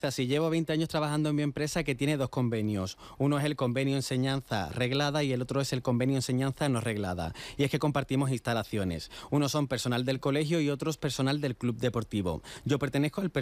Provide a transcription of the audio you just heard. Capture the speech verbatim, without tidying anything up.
O sea, si llevo veinte años trabajando en mi empresa que tiene dos convenios. Uno es el convenio enseñanza reglada y el otro es el convenio enseñanza no reglada. Y es que compartimos instalaciones. Unos son personal del colegio y otros personal del club deportivo. Yo pertenezco al